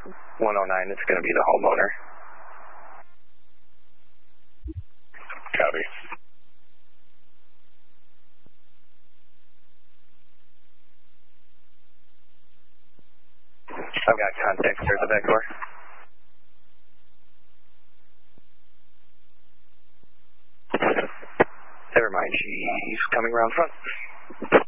109, it's going to be the homeowner. Copy. I've got contact here at the back door. Never mind, she's coming around front.